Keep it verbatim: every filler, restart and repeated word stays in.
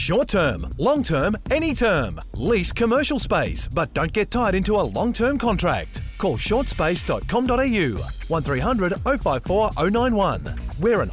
Short term, long term, any term. Lease commercial space, but don't get tied into a long-term contract. Call short space dot com dot a u one three hundred oh five four oh nine one. We're an